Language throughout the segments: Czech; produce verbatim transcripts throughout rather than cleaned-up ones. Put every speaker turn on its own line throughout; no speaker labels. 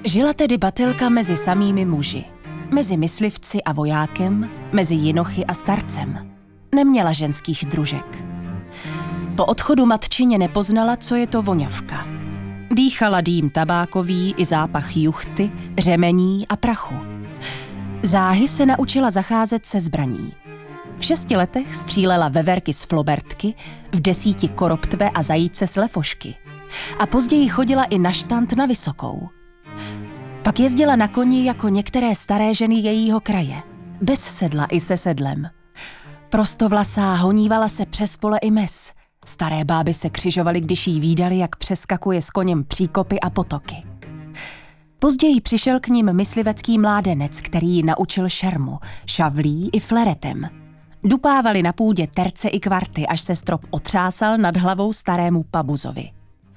Žila tedy Batylka mezi samými muži. Mezi myslivci a vojákem, mezi jinochy a starcem. Neměla ženských družek. Po odchodu matčině nepoznala, co je to voňavka. Dýchala dým tabákový i zápach juchty, řemení a prachu. Záhy se naučila zacházet se zbraní. V šesti letech střílela veverky z flobertky, v desíti koroptve a zajíce z lefošky. A později chodila i na štant na Vysokou. Pak jezdila na koni jako některé staré ženy jejího kraje. Bez sedla i se sedlem. Prostovlasá honívala se přes pole i mes. Staré báby se křižovaly, když jí vídali, jak přeskakuje s koněm příkopy a potoky. Později přišel k ním myslivecký mládenec, který ji naučil šermu, šavlí i fleretem. Dupávali na půdě terce i kvarty, až se strop otřásal nad hlavou starému pabuzovi.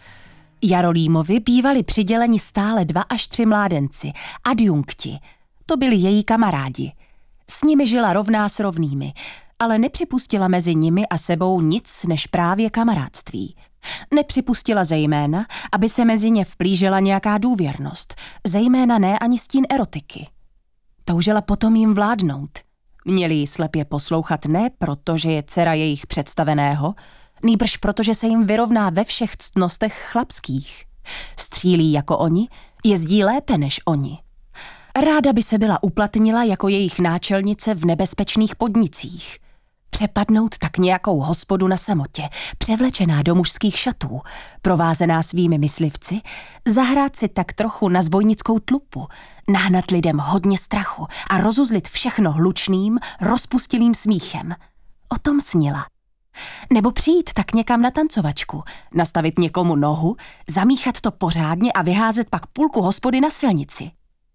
Jarolímovi bývali přiděleni stále dva až tři mládenci, adjunkti. To byli její kamarádi. S nimi žila rovná s rovnými, ale nepřipustila mezi nimi a sebou nic než právě kamarádství. Nepřipustila zejména, aby se mezi ně vplížila nějaká důvěrnost, zejména ne ani stín erotiky. Toužila potom jim vládnout. Měli ji slepě poslouchat ne proto, že je dcera jejich představeného, nýbrž protože se jim vyrovná ve všech ctnostech chlapských. Střílí jako oni, jezdí lépe než oni. Ráda by se byla uplatnila jako jejich náčelnice v nebezpečných podnicích. Přepadnout tak nějakou hospodu na samotě, převlečená do mužských šatů, provázená svými myslivci, zahrát si tak trochu na zbojnickou tlupu, nahnat lidem hodně strachu a rozuzlit všechno hlučným, rozpustilým smíchem. O tom snila. Nebo přijít tak někam na tancovačku, nastavit někomu nohu, zamíchat to pořádně a vyházet pak půlku hospody na silnici.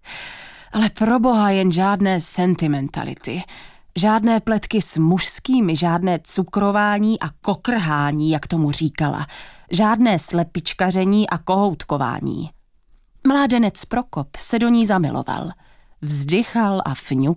Ale proboha jen žádné sentimentality, žádné pletky s mužskými, žádné cukrování a kokrhání, jak tomu říkala, žádné slepičkaření a kohoutkování. Mládenec Prokop se do ní zamiloval. Vzdychal a fňukal